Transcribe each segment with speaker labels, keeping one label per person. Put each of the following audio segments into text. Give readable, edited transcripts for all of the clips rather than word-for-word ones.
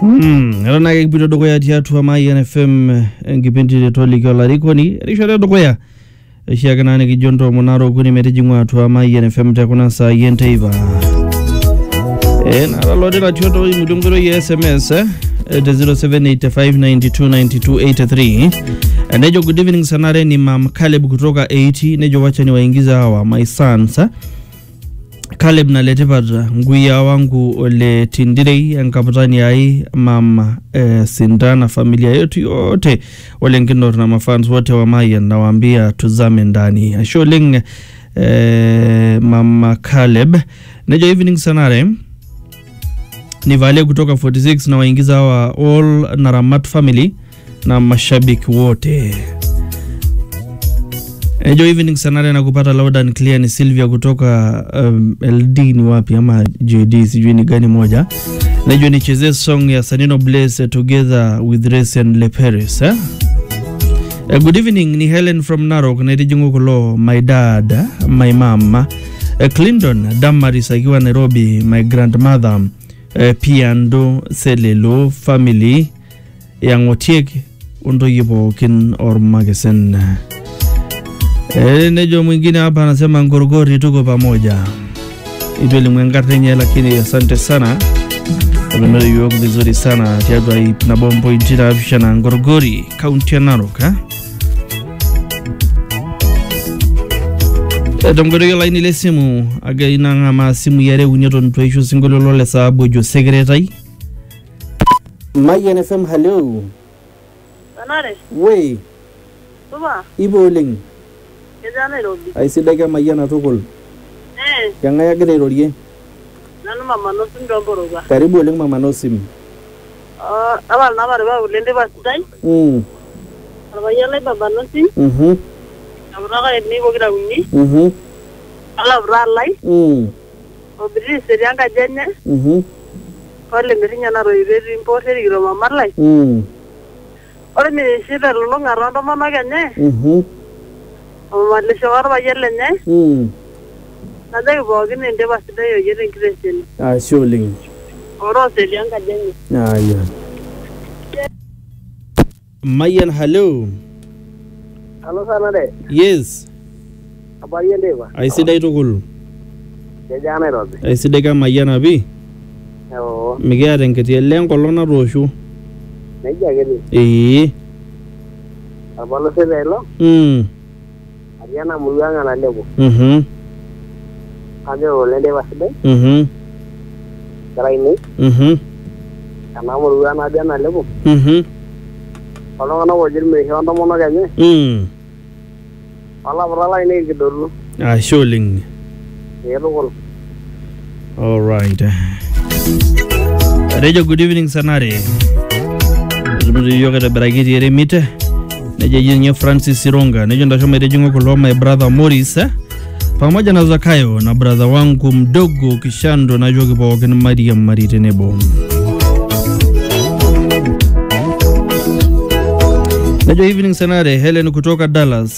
Speaker 1: Rana ke kipindi dukuya tiatu Mayian FM nkipindi tolikio larikoni rishore dukuya shiakanane kijondo monaro kuni metijingwa atu Mayian FM tekuna saa yenteiva nara lode la tioto mudunguro ya SMS the 0785929283 nejo good evening sanare ni Mam Caleb kutoka 80 nejo wacha ni waingiza hawa my sons Caleb na letepata nguya wangu ole tindirei nkaputani ai mama Sindana familia yetu yote wale nginor na mafans wote wa Mayian na waambia tuzame ndani asholing Mama Caleb nejo evening sanare ni vale kutoka 46 na waingiza wa all Naramat family na mashabiki wote. Ejo evening sanare na kupata loud and clear ni Sylvia kutoka LD ni wapi ama JD sijui ni gani moja. Nejo nicheze song ya Sanino Blaze together with Race and Le Paris. Good evening ni Helen from Narok na rijingu kulo my dad, my mama, Clinton Damaris akiwa Nairobi, my grandmother, Piando Selelo family yang Otiek undo yibo kin or magazine. Nejo mwingine hapa anasema Ngorogori tuko pamoja. Idweli mwengatenye lakini asante sana. Tumemele yuoko vizuri sana. Tiadwa na bombo intina afisha na Ngorogori kaunti ya Narok. Tongoro yo laini le simu aga inanga ma simu yare unyoto ntuisho singolo lole sababu jo secretary Mayian FM hello
Speaker 2: Anare
Speaker 1: we
Speaker 2: Baba
Speaker 1: Iboling
Speaker 2: Kezana Nairobi
Speaker 1: ai sidaga Mayian atukul yanga yagere rorie
Speaker 2: nanu mama no sim domboroga
Speaker 1: karibu oling mama no sim
Speaker 2: abal na bare ba ulende bastai abayale baba no sim Abraga ni bogira unni ala bralai obiri serianga jenne ole mirinya na roire importer iro mamalai ole mi shida lolonga rondo mama ganye o malle shawar ba yelle ne nada bogin inde basida yo yere kresen
Speaker 1: sholing
Speaker 2: oro serianga jenne
Speaker 1: ya Mayian hello
Speaker 2: Hello sanade
Speaker 1: yes
Speaker 2: abariye ndeba
Speaker 1: ai sidai tukul
Speaker 2: Kezana Nairobi
Speaker 1: ai sidai ka Mayian abi Migere ngeti lengo lona roshu
Speaker 2: neja gele abalo sebelo ariana mulanga na lebo ade olende basde karaini kana mulanga ade na lebo Kalau nak wajib meh, orang tamu nak kaya. Allah berala ini gitu.
Speaker 1: Sholing.
Speaker 2: Ya betul.
Speaker 1: All right. Rejo good evening sanare. Yo kada beragiti eremite. Neja yenye Francis Sironga. Nejo ndashoma rejo ngoko my brother Morris. Pamoja na Zakayo na brother wangu mdogo Kishando na jogi pa wakini Maria Marite nebo. Nejo evening sanare Helen kutoka Dallas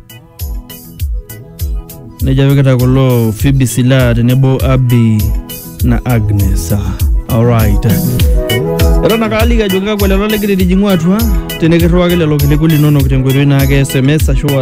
Speaker 1: Neja wekata kulo Phoebe Silad nebo Abi na Agnes. Alright Rana kaaliga jonga kwa lalo legiri dijingwa tuwa Teneke tuwa kile lo kile kuli nono kitengo na SMS ashwa